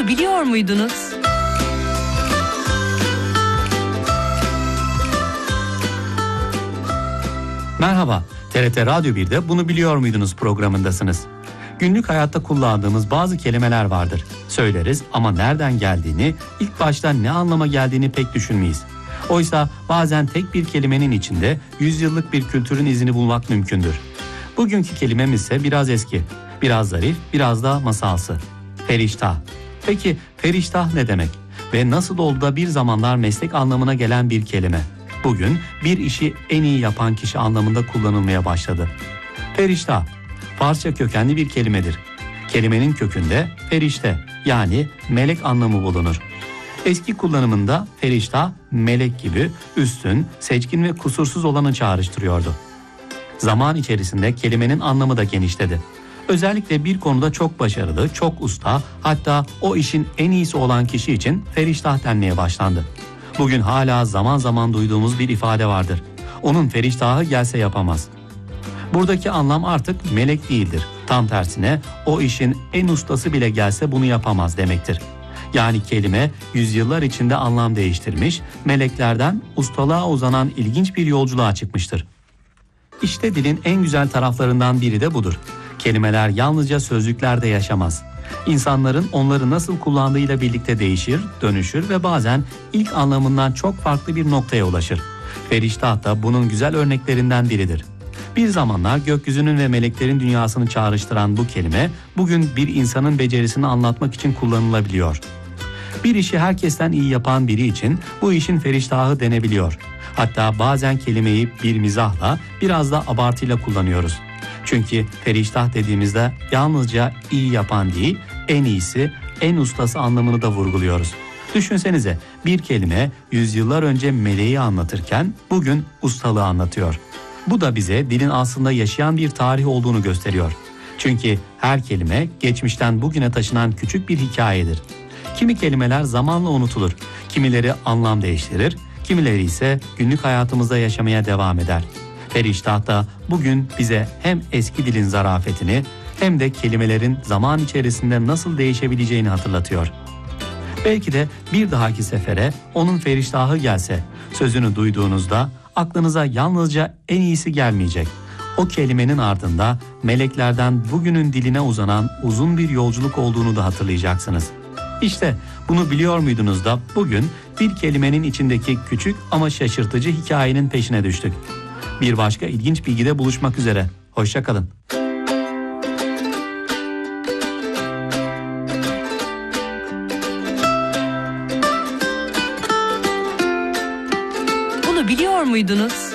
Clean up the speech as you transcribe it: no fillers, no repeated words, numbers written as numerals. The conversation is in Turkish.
Bunu biliyor muydunuz? Merhaba, TRT Radyo 1'de Bunu Biliyor Muydunuz programındasınız. Günlük hayatta kullandığımız bazı kelimeler vardır. Söyleriz ama nereden geldiğini, ilk başta ne anlama geldiğini pek düşünmeyiz. Oysa bazen tek bir kelimenin içinde yüzyıllık bir kültürün izini bulmak mümkündür. Bugünkü kelimemiz ise biraz eski, biraz zarif, biraz da masalsı. Feriştah. Peki feriştah ne demek? Ve nasıl oldu da bir zamanlar meslek anlamına gelen bir kelime? Bugün bir işi en iyi yapan kişi anlamında kullanılmaya başladı. Feriştah, Farsça kökenli bir kelimedir. Kelimenin kökünde ferişte yani melek anlamı bulunur. Eski kullanımında feriştah, melek gibi üstün, seçkin ve kusursuz olanı çağrıştırıyordu. Zaman içerisinde kelimenin anlamı da genişledi. Özellikle bir konuda çok başarılı, çok usta, hatta o işin en iyisi olan kişi için feriştah denmeye başlandı. Bugün hala zaman zaman duyduğumuz bir ifade vardır. Onun feriştahı gelse yapamaz. Buradaki anlam artık melek değildir. Tam tersine o işin en ustası bile gelse bunu yapamaz demektir. Yani kelime yüzyıllar içinde anlam değiştirmiş, meleklerden ustalığa uzanan ilginç bir yolculuğa çıkmıştır. İşte dilin en güzel taraflarından biri de budur. Kelimeler yalnızca sözlüklerde yaşamaz. İnsanların onları nasıl kullandığıyla birlikte değişir, dönüşür ve bazen ilk anlamından çok farklı bir noktaya ulaşır. Feriştah da bunun güzel örneklerinden biridir. Bir zamanlar gökyüzünün ve meleklerin dünyasını çağrıştıran bu kelime bugün bir insanın becerisini anlatmak için kullanılabiliyor. Bir işi herkesten iyi yapan biri için bu işin feriştahı denebiliyor. Hatta bazen kelimeyi bir mizahla, biraz da abartıyla kullanıyoruz. Çünkü feriştah dediğimizde yalnızca iyi yapan değil, en iyisi, en ustası anlamını da vurguluyoruz. Düşünsenize, bir kelime yüzyıllar önce meleği anlatırken bugün ustalığı anlatıyor. Bu da bize dilin aslında yaşayan bir tarih olduğunu gösteriyor. Çünkü her kelime geçmişten bugüne taşınan küçük bir hikayedir. Kimi kelimeler zamanla unutulur, kimileri anlam değiştirir, kimileri ise günlük hayatımızda yaşamaya devam eder. Feriştah da bugün bize hem eski dilin zarafetini hem de kelimelerin zaman içerisinde nasıl değişebileceğini hatırlatıyor. Belki de bir dahaki sefere onun feriştahı gelse, sözünü duyduğunuzda aklınıza yalnızca en iyisi gelmeyecek. O kelimenin ardında meleklerden bugünün diline uzanan uzun bir yolculuk olduğunu da hatırlayacaksınız. İşte bunu biliyor muydunuz da bugün bir kelimenin içindeki küçük ama şaşırtıcı hikayenin peşine düştük. Bir başka ilginç bilgide buluşmak üzere. Hoşça kalın. Bunu biliyor muydunuz?